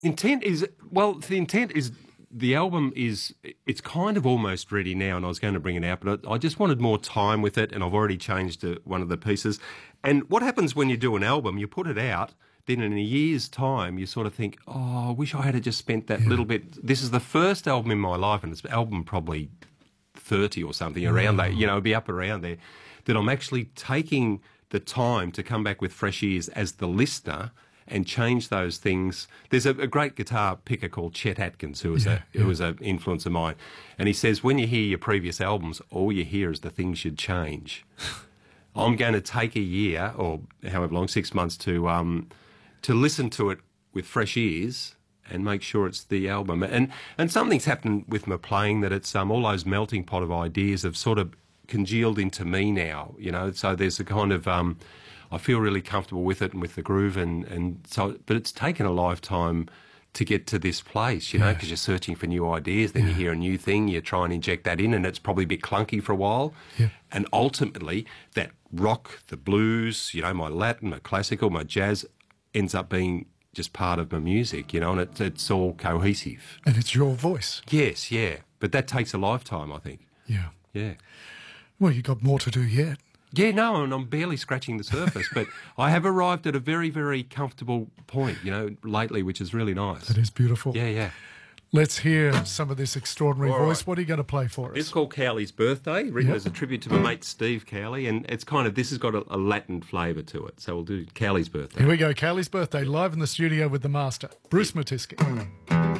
The intent is the album it's kind of almost ready now, and I was going to bring it out, but I just wanted more time with it, and I've already changed one of the pieces. And what happens when you do an album, you put it out, then in a year's time, you sort of think, oh, I wish I had just spent that little bit. This is the first album in my life, and it's album probably 30 or something, around that, it'd be up around there, that I'm actually taking the time to come back with fresh ears as the listener and change those things. There's a great guitar picker called Chet Atkins, who was an influence of mine, and he says, when you hear your previous albums, all you hear is the things you'd change. I'm going to take a year, or however long, 6 months, to listen to it with fresh ears and make sure it's the album. And something's happened with my playing, that it's all those melting pot of ideas have sort of congealed into me now, so there's a kind of I feel really comfortable with it and with the groove, and so, but it's taken a lifetime to get to this place, because you're searching for new ideas, then you hear a new thing, you try and inject that in, and it's probably a bit clunky for a while, and ultimately that rock, the blues, my Latin, my classical, my jazz ends up being just part of my music, and it's all cohesive. And it's your voice. Yes, yeah, but that takes a lifetime, I think. Yeah. Well, you've got more to do yet. Yeah, no, and I'm barely scratching the surface, but I have arrived at a very, very comfortable point, lately, which is really nice. That is beautiful. Yeah. Let's hear some of this extraordinary voice. Right. What are you going to play for us? It's called Cowley's Birthday, written as a tribute to my mate Steve Cowley, and it's this has got a Latin flavour to it, so we'll do Cowley's Birthday. Here we go, Cowley's Birthday, live in the studio with the master, Bruce Matisky.